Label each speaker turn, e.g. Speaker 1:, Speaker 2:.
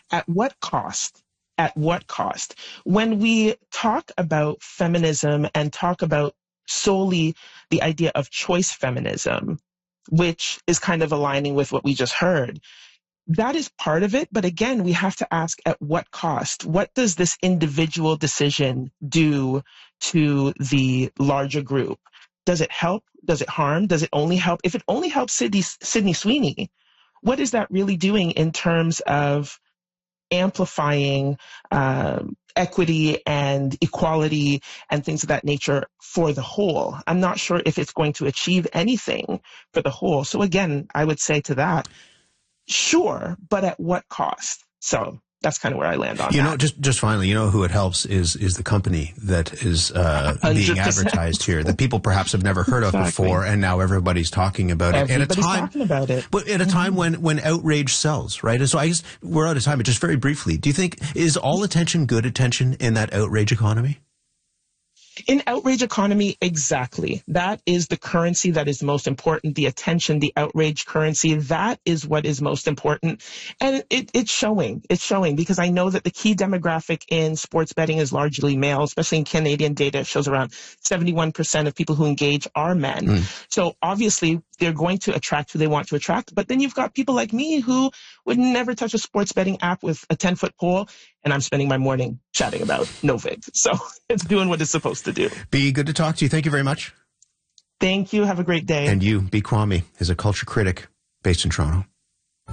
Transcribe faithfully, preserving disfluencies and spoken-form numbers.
Speaker 1: at what cost? At what cost? When we talk about feminism and talk about solely the idea of choice feminism, which is kind of aligning with what we just heard, that is part of it. But again, we have to ask at what cost? What does this individual decision do to the larger group? Does it help? Does it harm? Does it only help? If it only helps Sydney, Sydney Sweeney, what is that really doing in terms of amplifying um, equity and equality and things of that nature for the whole? I'm not sure if it's going to achieve anything for the whole. So again, I would say to that, sure, but at what cost? So that's kind of where I land on
Speaker 2: You
Speaker 1: that.
Speaker 2: know, just just finally, you know who it helps is is the company that is uh, being advertised here, that people perhaps have never heard of
Speaker 1: Exactly.
Speaker 2: before, and now everybody's talking about it.
Speaker 1: Everybody's
Speaker 2: at a time,
Speaker 1: talking about it.
Speaker 2: But at a time when, when outrage sells, right? And so I guess we're out of time, but just very briefly, do you think, is all attention good attention in that outrage economy?
Speaker 1: In outrage economy, exactly. That is the currency that is most important. The attention, the outrage currency, that is what is most important. And it, it's showing. It's showing because I know that the key demographic in sports betting is largely male, especially in Canadian data. It shows around seventy-one percent of people who engage are men. Mm. So obviously they're going to attract who they want to attract. But then you've got people like me who would never touch a sports betting app with a ten-foot pole, and I'm spending my morning chatting about Novig. So it's doing what it's supposed to do.
Speaker 2: Be good to talk to you. Thank you very much.
Speaker 1: Thank you. Have a great day.
Speaker 2: And you, B. Kwame, is a culture critic based in Toronto.